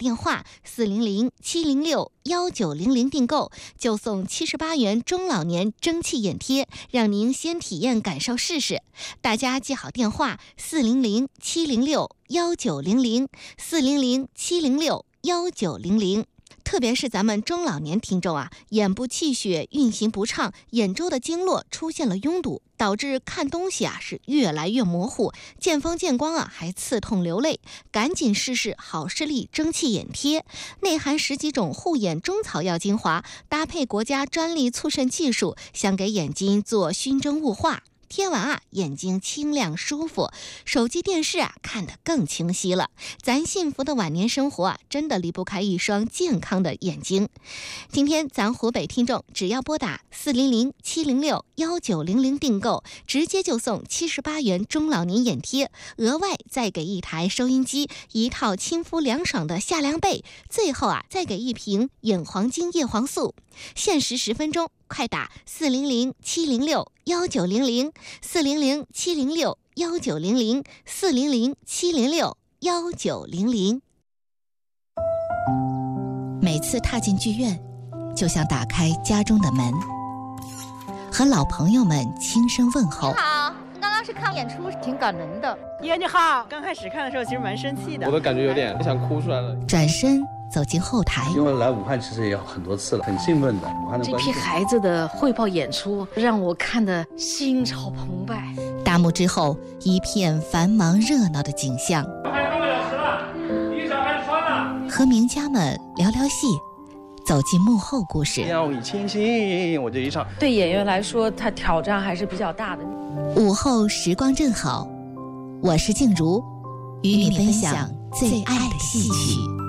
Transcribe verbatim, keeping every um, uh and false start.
电话四零零七零六幺九零零订购，就送七十八元中老年蒸汽眼贴，让您先体验感受试试。大家记好电话四零零七零六幺九零零四零零七零六幺九零零。特别是咱们中老年听众啊，眼部气血运行不畅，眼周的经络出现了拥堵，导致看东西啊是越来越模糊，见风见光啊还刺痛流泪。赶紧试试好视力蒸汽眼贴，内含十几种护眼中草药精华，搭配国家专利促渗技术，想给眼睛做熏蒸雾化。贴完啊，眼睛清亮舒服，手机电视啊看得更清晰了。咱幸福的晚年生活啊，真的离不开一双健康的眼睛。今天咱湖北听众只要拨打四零零七零六幺九零零订购，直接就送七十八元中老年眼贴，额外再给一台收音机，一套亲肤凉爽的夏凉被，最后啊再给一瓶眼黄金叶黄素。限时十分钟，快打四零零七零六幺九零零四零零七零六幺九零零四零零七零六幺九零零。每次踏进剧院，就像打开家中的门，和老朋友们轻声问候。 你好，刚刚是看演出，挺感人的。 爷你好，刚开始看的时候其实蛮生气的， 我都感觉有点想哭出来了。 转身走进后台， 因为来武汉其实也有很多次了，很兴奋的。武汉的这批孩子的汇报演出让我看得心潮澎湃。 大幕之后，一片繁忙热闹的景象。 还有半个小时了，衣裳还穿了。 和名家们聊聊戏，走进幕后故事。 要以清醒，我这一唱， 对演员来说，他挑战还是比较大的。 午后时光正好，我是静茹，与你分享最爱的戏曲。